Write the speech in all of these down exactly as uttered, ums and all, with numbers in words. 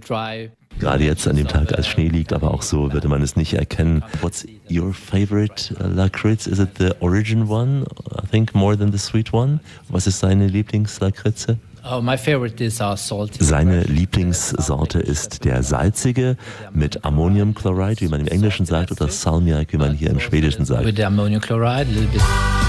Gerade jetzt an dem Tag, als Schnee liegt, aber auch so würde man es nicht erkennen. What's your favorite uh, Lakritz? Is it the origin one? I think more than the sweet one. Was ist seine Lieblingslakritze? Oh, my favorite is our salty. Seine Lieblingssorte ist der salzige mit Ammoniumchlorid, wie man im Englischen sagt, oder Salmiak, wie man hier im Schwedischen sagt. With the ammonium chloride, a little bit.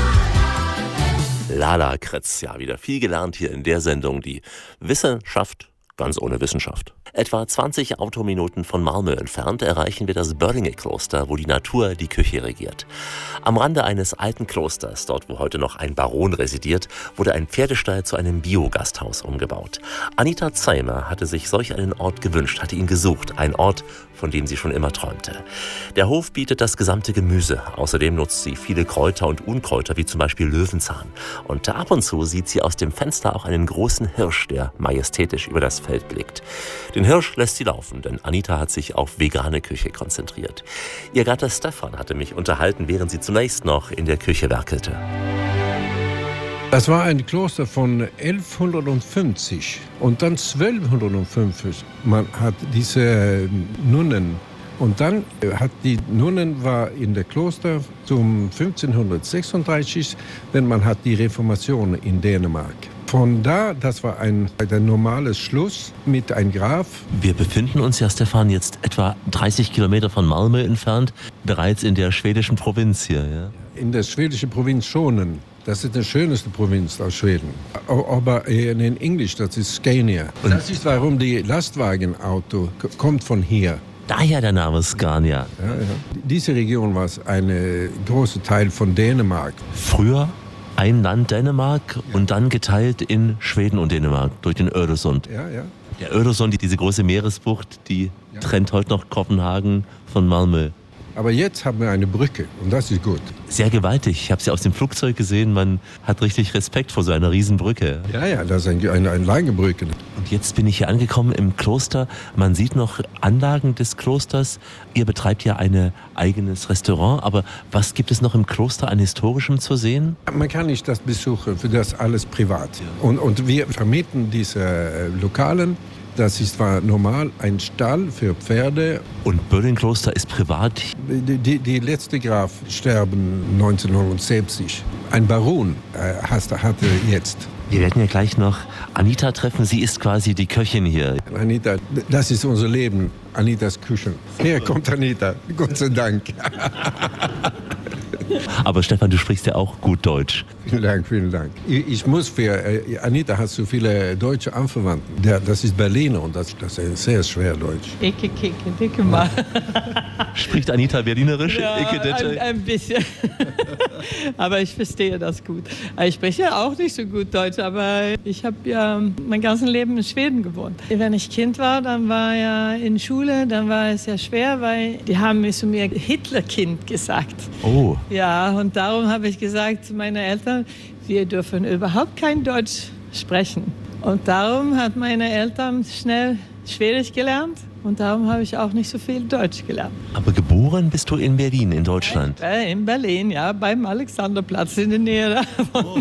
Lakritz, ja, wieder viel gelernt hier in der Sendung, die Wissenschaft ganz ohne Wissenschaft. Etwa zwanzig Autominuten von Malmö entfernt erreichen wir das Bördinge-Kloster, wo die Natur die Küche regiert. Am Rande eines alten Klosters, dort wo heute noch ein Baron residiert, wurde ein Pferdestall zu einem Biogasthaus umgebaut. Anita Zeimer hatte sich solch einen Ort gewünscht, hatte ihn gesucht, ein Ort, von dem sie schon immer träumte. Der Hof bietet das gesamte Gemüse. Außerdem nutzt sie viele Kräuter und Unkräuter, wie zum Beispiel Löwenzahn. Und ab und zu sieht sie aus dem Fenster auch einen großen Hirsch, der majestätisch über das Feld blickt. Den Hirsch lässt sie laufen, denn Anita hat sich auf vegane Küche konzentriert. Ihr Gatte Stefan hatte mich unterhalten, während sie zunächst noch in der Küche werkelte. Das war ein Kloster von elfhundertfünfzig und dann zwölfhundertfünfzig. Man hat diese Nunnen und dann hat die Nunnen war in der Kloster zum fünfzehnhundertsechsunddreißig, denn man hat die Reformation in Dänemark. Von da, das war ein, ein normales Schluss mit einem Graf. Wir befinden uns ja, Stefan, jetzt etwa dreißig Kilometer von Malmö entfernt, bereits in der schwedischen Provinz hier. Ja? In der schwedischen Provinz Schonen. Das ist die schönste Provinz aus Schweden. Aber in Englisch, das ist Scania. Und das ist, warum die Lastwagenauto kommt von hier. Daher der Name Scania. Ja, ja. Diese Region war ein großer Teil von Dänemark. Früher ein Land Dänemark und dann geteilt in Schweden und Dänemark durch den Öresund. Ja, ja. Der Öresund, diese große Meeresbucht, die ja. trennt heute noch Kopenhagen von Malmö. Aber jetzt haben wir eine Brücke und das ist gut. Sehr gewaltig. Ich habe sie aus dem Flugzeug gesehen. Man hat richtig Respekt vor so einer Riesenbrücke. Ja, ja, das ist eine, eine, eine lange Brücke. Und jetzt bin ich hier angekommen im Kloster. Man sieht noch Anlagen des Klosters. Ihr betreibt ja ein eigenes Restaurant. Aber was gibt es noch im Kloster an Historischem zu sehen? Man kann nicht das besuchen, für das alles privat. Und, und wir vermieten diese Lokalen. Das ist zwar normal ein Stall für Pferde. Und Bördingkloster ist privat? Die, die, die letzte Graf sterben neunzehnhundertsiebzig. Ein Baron äh, hatte jetzt. Wir werden ja gleich noch Anita treffen. Sie ist quasi die Köchin hier. Anita, das ist unser Leben. Anitas Küche. Hier kommt Anita. Gott sei Dank. Aber Stefan, du sprichst ja auch gut Deutsch. Vielen Dank, vielen Dank. Ich, ich muss für, äh, Anita hat so viele deutsche Anverwandten. Der, das ist Berliner und das, das ist sehr schwer Deutsch. Icke, kicke, dicke mal. Spricht Anita Berlinerisch? Ja, Icke, ein, ein bisschen. Aber ich verstehe das gut. Ich spreche ja auch nicht so gut Deutsch, aber ich habe ja mein ganzes Leben in Schweden gewohnt. Wenn ich Kind war, dann war ja in Schule, dann war es ja schwer, weil die haben mir zu mir Hitlerkind gesagt. Oh. Ja, und darum habe ich gesagt zu meinen Eltern, wir dürfen überhaupt kein Deutsch sprechen. Und darum hat meine Eltern schnell Schwedisch gelernt und darum habe ich auch nicht so viel Deutsch gelernt. Aber geboren bist du in Berlin, in Deutschland? Äh, in Berlin, ja, beim Alexanderplatz in der Nähe davon. Oh.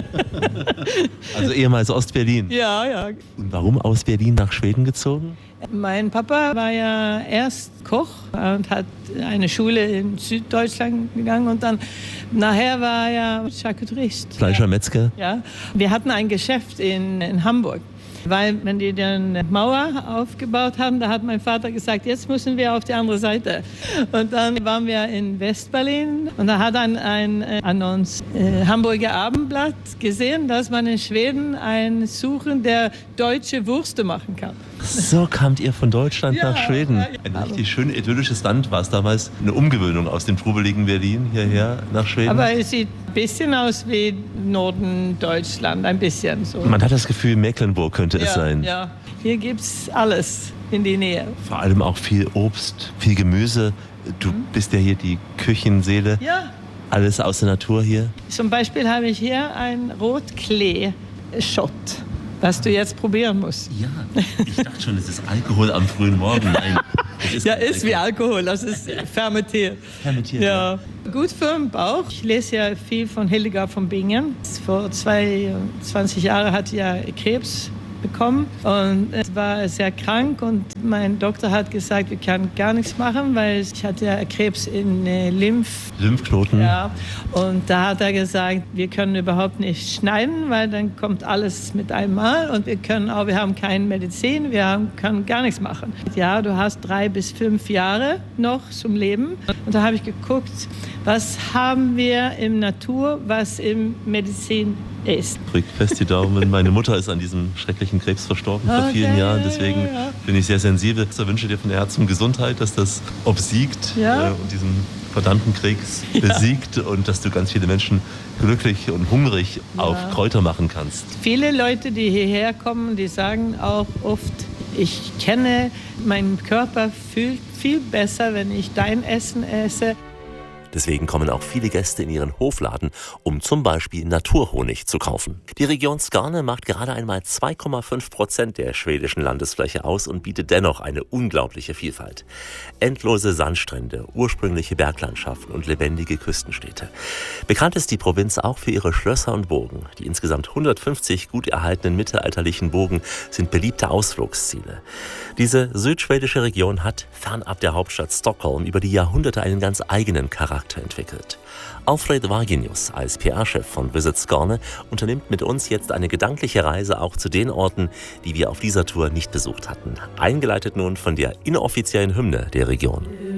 Also ehemals Ostberlin? Ja, ja. Und warum aus Berlin nach Schweden gezogen? Mein Papa war ja erst Koch und hat eine Schule in Süddeutschland gegangen und dann nachher war er Charcuterist. Fleischer, Metzger? Ja. Wir hatten ein Geschäft in, in Hamburg. Weil, wenn die dann Mauer aufgebaut haben, da hat mein Vater gesagt, jetzt müssen wir auf die andere Seite. Und dann waren wir in Westberlin und da hat dann ein äh, an uns äh, Hamburger Abendblatt gesehen, dass man in Schweden einen suchen, der deutsche Würste machen kann. So kamt ihr von Deutschland ja, nach Schweden. Ja, Ein richtig schön idyllisches Land war es damals. Eine Umgewöhnung aus dem trubeligen Berlin hierher nach Schweden. Aber es sieht ein bisschen aus wie Norden Deutschland, ein bisschen so. Man hat das Gefühl, Mecklenburg könnte ja, es sein. Ja, hier gibt's alles in die Nähe. Vor allem auch viel Obst, viel Gemüse. Du mhm. bist ja hier die Küchenseele. Ja. Alles aus der Natur hier. Zum Beispiel habe ich hier ein Rotklee-Schott, was du jetzt probieren musst. Ja, ich dachte schon, es ist Alkohol am frühen Morgen. Nein. Ist ja, ist wie Alkohol, das ist fermentiert. Fermentiert, ja. ja. Gut für den Bauch. Ich lese ja viel von Hildegard von Bingen. Vor zweiundzwanzig Jahren hat sie ja Krebs bekommen und es war sehr krank und mein Doktor hat gesagt, wir können gar nichts machen, weil ich hatte ja Krebs in äh, Lymph. Lymphknoten. Ja, und da hat er gesagt, wir können überhaupt nicht schneiden, weil dann kommt alles mit einmal und wir können auch, wir haben keine Medizin, wir haben, können gar nichts machen. Ja, du hast drei bis fünf Jahre noch zum Leben und da habe ich geguckt, was haben wir in Natur, was in Medizin ist. Drück fest die Daumen. Meine Mutter ist an diesem schrecklichen Krebs verstorben vor okay, vielen Jahren. Deswegen ja, ja. bin ich sehr sensibel. Ich wünsche dir von Herzen Gesundheit, dass das obsiegt ja. äh, und diesen verdammten Krebs ja. besiegt und dass du ganz viele Menschen glücklich und hungrig ja. auf Kräuter machen kannst. Viele Leute, die hierher kommen, die sagen auch oft, ich kenne, mein Körper fühlt viel besser, wenn ich dein Essen esse. Deswegen kommen auch viele Gäste in ihren Hofladen, um zum Beispiel Naturhonig zu kaufen. Die Region Skåne macht gerade einmal zwei Komma fünf Prozent der schwedischen Landesfläche aus und bietet dennoch eine unglaubliche Vielfalt. Endlose Sandstrände, ursprüngliche Berglandschaften und lebendige Küstenstädte. Bekannt ist die Provinz auch für ihre Schlösser und Burgen. Die insgesamt hundertfünfzig gut erhaltenen mittelalterlichen Burgen sind beliebte Ausflugsziele. Diese südschwedische Region hat fernab der Hauptstadt Stockholm über die Jahrhunderte einen ganz eigenen Charakter entwickelt. Alfred Varginius als P R-Chef von Visit Skåne unternimmt mit uns jetzt eine gedankliche Reise auch zu den Orten, die wir auf dieser Tour nicht besucht hatten. Eingeleitet nun von der inoffiziellen Hymne der Region.